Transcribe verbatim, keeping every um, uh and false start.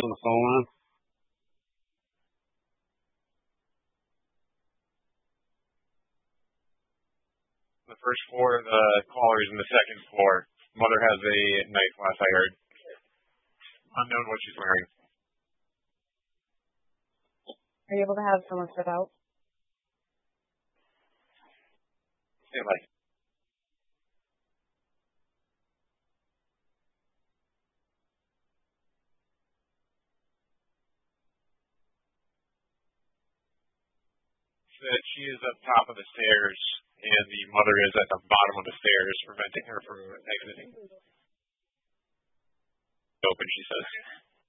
on the phone line. The first floor, the caller's in the second floor. Mother has a knife, last I heard. Unknown what she's wearing. Are you able to have someone step out? Stand by. That she is up top of the stairs and the mother is at the bottom of the stairs, preventing her from exiting. Open, she says.